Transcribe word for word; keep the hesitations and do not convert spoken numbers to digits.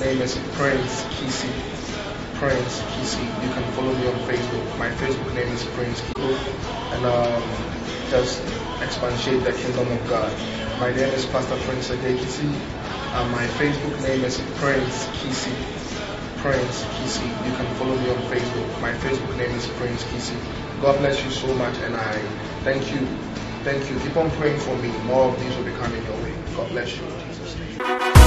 name is Prince Kisi. Prince Kisi. You can follow me on Facebook. My Facebook name is Prince Kisi. And um, just expatiate the kingdom of God. My name is Pastor Prince Kisi. And my Facebook name is Prince Kisi. Prince Kisi. You can follow me on Facebook. My Facebook name is Prince Kisi. God bless you so much, and I thank you. Thank you. Keep on praying for me. More of these will be coming your way. God bless you. Jesus.